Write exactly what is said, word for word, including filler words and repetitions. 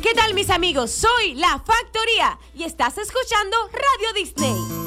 ¿Qué tal, mis amigos? Soy La Factoría y estás escuchando Radio Disney.